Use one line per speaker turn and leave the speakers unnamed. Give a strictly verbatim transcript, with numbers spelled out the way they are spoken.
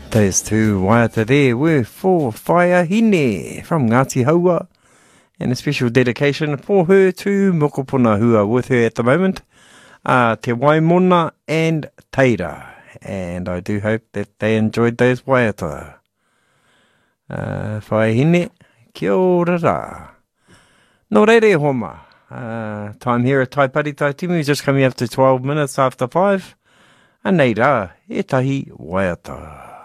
Those two waiata there were for Whaiahine from Ngāti Haua, and a special dedication for her to Mokopuna, who are with her at the moment, uh, Te Waimona and Teira. And I do hope that they enjoyed those waiata. Uh, Whaiahine, kia ora rā. Nō reire homa. Uh, time here at Taipari Taitimu, just coming up to twelve minutes after five. And nei rā, e tahi waiata.